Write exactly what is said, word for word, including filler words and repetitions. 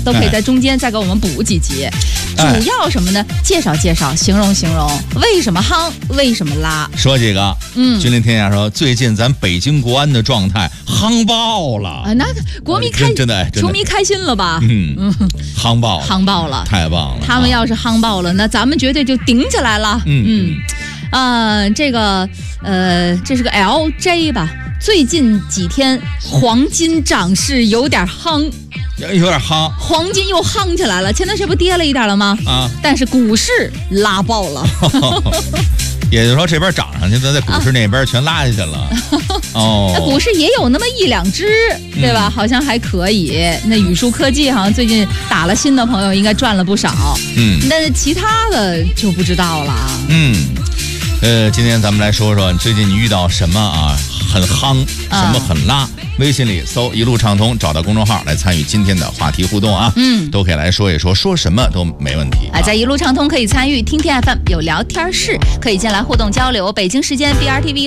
都可以在中间再给我们补几集。哎、主要什么呢？介绍介绍，形容形容，为什么夯，为什么拉？ 说几个。嗯，君临天下说，最近咱北京国安的状态夯爆了啊！那国迷开、呃、 真的， 球迷开心了吧？ 嗯嗯，夯爆了， 夯爆了， 太棒了！ 他们要是夯爆了，那咱们绝对就顶起来了。嗯嗯，呃，这个呃，这是个 L J 吧？最近几天黄金涨势有点夯。 有点夯， 黄金又夯起来了。前段时间不跌了一点了吗？啊！但是股市拉爆了， 也就是说这边涨上去，咱在股市那边全拉下去了。啊、哦， 那股市也有那么一两只，对吧？嗯、好像还可以。那宇树科技好像最近打了新的朋友，应该赚了不少。嗯，但是其他的就不知道了。 嗯，呃，今天咱们来说说最近你遇到什么啊？很夯，什么很拉？嗯、微信里搜一路畅通，找到公众号来参与今天的话题互动啊，嗯，都可以来说一说，说什么都没问题啊。在一路畅通可以参与，听听 F M 有聊天室，可以进来互动交流。北京时间 B R T V。